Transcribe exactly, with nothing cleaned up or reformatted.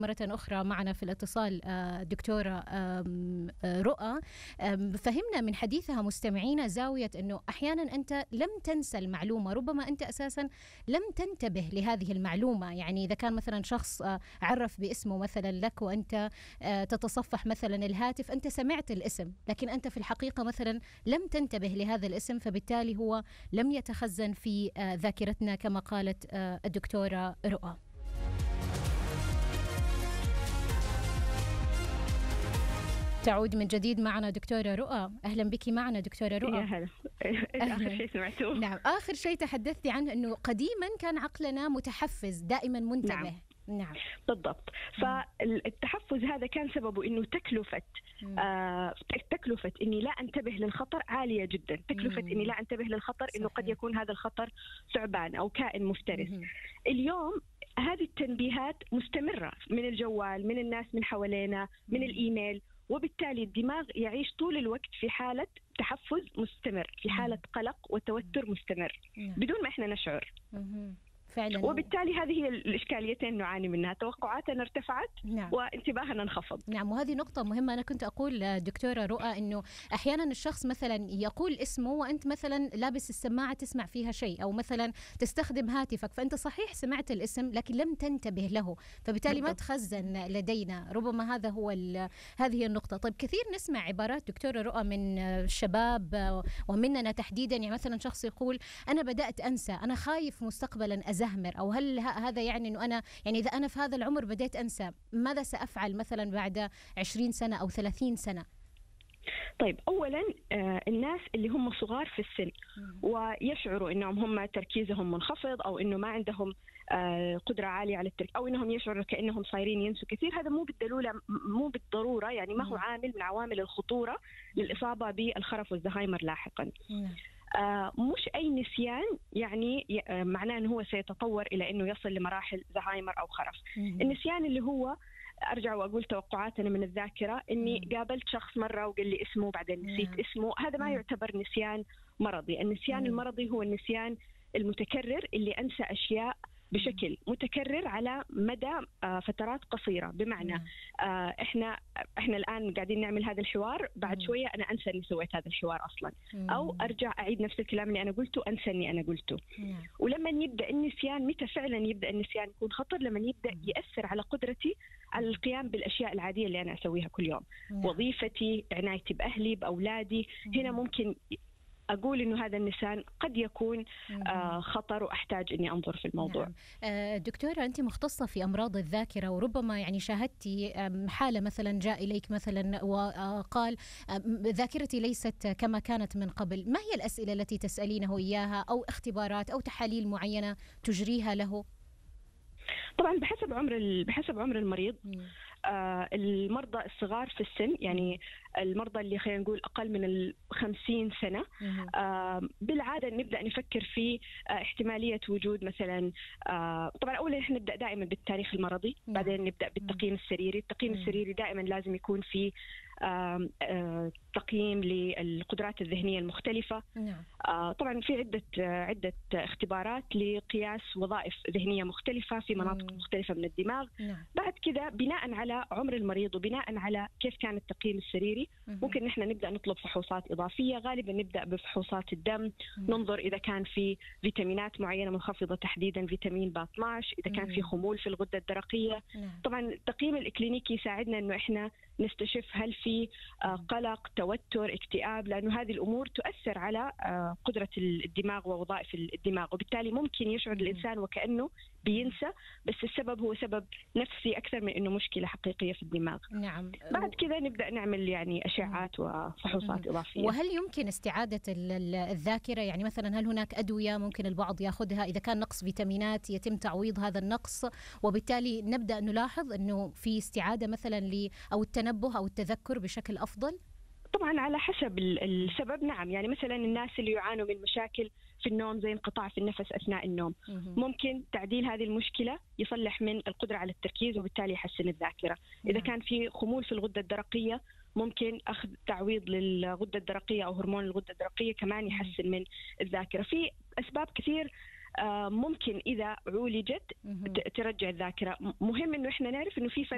مرة أخرى معنا في الاتصال دكتورة رؤى. فهمنا من حديثها مستمعينا زاوية أنه أحيانا أنت لم تنسى المعلومة، ربما أنت أساسا لم تنتبه لهذه المعلومة. يعني إذا كان مثلا شخص عرف باسمه مثلا لك وأنت تتصفح مثلا الهاتف، أنت سمعت الاسم لكن أنت في الحقيقة مثلا لم تنتبه لهذا الاسم، فبالتالي هو لم يتخزن في ذاكرتنا كما قالت الدكتورة رؤى. تعود من جديد معنا دكتورة رؤى. أهلا بك معنا دكتورة رؤى. يا هلا. آخر شيء سمعتوه. نعم، آخر شيء تحدثتي عنه أنه قديما كان عقلنا متحفز دائما منتبه. نعم. نعم بالضبط. فالتحفز هذا كان سببه انه تكلفه آه تكلفه اني لا انتبه للخطر عاليه جدا. تكلفه اني لا انتبه للخطر انه قد يكون هذا الخطر ثعبان او كائن مفترس. مم. اليوم هذه التنبيهات مستمره من الجوال، من الناس من حوالينا، من مم. الايميل، وبالتالي الدماغ يعيش طول الوقت في حاله تحفز مستمر، في حاله قلق وتوتر مستمر بدون ما احنا نشعر. مم. فعلا. وبالتالي هذه هي الإشكاليتين نعاني منها، توقعاتنا ارتفعت. نعم. وانتباهنا انخفض. نعم، وهذه نقطة مهمة. أنا كنت أقول دكتورة رؤى إنه أحيانا الشخص مثلا يقول اسمه وأنت مثلا لابس السماعة تسمع فيها شيء، أو مثلا تستخدم هاتفك، فأنت صحيح سمعت الاسم لكن لم تنتبه له، فبالتالي ما تخزن لدينا. ربما هذا هو هذه النقطة. طيب، كثير نسمع عبارات دكتورة رؤى من الشباب ومننا تحديدا، يعني مثلا شخص يقول أنا بدأت أنسى، أنا خايف مستقبلا أزهمر، أو هل هذا يعني أنه أنا يعني إذا أنا في هذا العمر بديت أنسى، ماذا سأفعل مثلا بعد عشرين سنة أو ثلاثين سنة؟ طيب، أولا آه الناس اللي هم صغار في السن ويشعروا أنهم هم تركيزهم منخفض، أو أنه ما عندهم آه قدرة عالية على التركيز، أو أنهم يشعروا كأنهم صايرين ينسوا كثير، هذا مو بالدلولة مو بالضرورة يعني ما هو عامل من عوامل الخطورة للإصابة بالخرف والزهايمر لاحقا. آه مش أي نسيان يعني آه معناه أنه هو سيتطور إلى أنه يصل لمراحل زهايمر أو خرف. النسيان اللي هو أرجع وأقول توقعاتنا من الذاكرة، إني مم. قابلت شخص مرة وقال لي اسمه وبعدين نسيت مم. اسمه، هذا ما يعتبر نسيان مرضي. النسيان مم. المرضي هو النسيان المتكرر اللي أنسى أشياء بشكل متكرر على مدى فترات قصيرة. بمعنى آه إحنا إحنا الآن قاعدين نعمل هذا الحوار، بعد مم. شوية أنا أنسى إني سويت هذا الحوار أصلا، مم. أو أرجع أعيد نفس الكلام اللي أنا قلته أنسى إني أنا قلته. مم. ولما يبدأ النسيان، متى فعلا يبدأ النسيان يكون خطر؟ لما يبدأ يأثر على قدرتي على القيام بالأشياء العادية اللي أنا أسويها كل يوم. مم. وظيفتي، عنايتي بأهلي بأولادي. مم. هنا ممكن أقول إنه هذا النسيان قد يكون آه خطر وأحتاج إني أنظر في الموضوع. نعم. آه دكتورة، أنت مختصة في أمراض الذاكرة، وربما يعني شاهدتي حالة مثلا جاء إليك مثلا وقال ذاكرتي ليست كما كانت من قبل، ما هي الأسئلة التي تسألينه إياها، أو اختبارات أو تحاليل معينة تجريها له؟ طبعا بحسب عمر بحسب عمر المريض. آه المرضى الصغار في السن، يعني المرضى اللي خلينا نقول أقل من الخمسين سنة، آه بالعادة نبدأ نفكر في آه احتمالية وجود مثلا آه طبعا أولا إحنا نبدأ دائما بالتاريخ المرضي، بعدين نبدأ بالتقييم السريري. التقييم السريري دائما لازم يكون في آه آه تقييم للقدرات الذهنية المختلفة. آه طبعا في عدة آه عدة اختبارات لقياس وظائف ذهنية مختلفة في مناطق مختلفة من الدماغ. بعد كذا بناء على عمر المريض وبناء على كيف كان التقييم السريري ممكن نحن نبدأ نطلب فحوصات إضافية. غالبا نبدأ بفحوصات الدم، ننظر إذا كان في فيتامينات معينة منخفضة، تحديدا فيتامين ب اثني عشر، إذا كان في خمول في الغدة الدرقية. طبعا التقييم الإكلينيكي يساعدنا إنه إحنا نستشف هل في قلق، توتر، اكتئاب، لأنه هذه الأمور تؤثر على قدرة الدماغ ووظائف الدماغ، وبالتالي ممكن يشعر الإنسان وكأنه بينسى، بس السبب هو سبب نفسي أكثر من إنه مشكلة حقيقية في الدماغ. نعم. بعد كذا نبدأ نعمل يعني أشعات وفحوصات إضافية. وهل يمكن استعادة الذاكرة؟ يعني مثلا هل هناك أدوية ممكن البعض يأخذها إذا كان نقص فيتامينات يتم تعويض هذا النقص، وبالتالي نبدأ نلاحظ إنه في استعادة مثلا ل أو التنبه أو التذكر بشكل أفضل؟ طبعا على حسب السبب. نعم، يعني مثلا الناس اللي يعانوا من مشاكل في النوم زي انقطاع في النفس أثناء النوم، ممكن تعديل هذه المشكلة يصلح من القدرة على التركيز وبالتالي يحسن الذاكرة. إذا كان في خمول في الغدة الدرقية ممكن أخذ تعويض للغدة الدرقية أو هرمون الغدة الدرقية كمان يحسن من الذاكرة. في أسباب كثير ممكن إذا عولجت ترجع الذاكرة. مهم إنه إحنا نعرف إنه في فرق